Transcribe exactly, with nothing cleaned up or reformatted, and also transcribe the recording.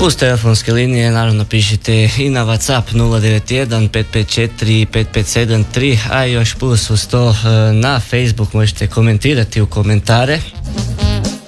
Uz telefonske linije naravno pišite i na WhatsApp nula devet jedan pet pet četiri pet pet sedam tri, a još plus uz to na Facebook možete komentirati u komentare.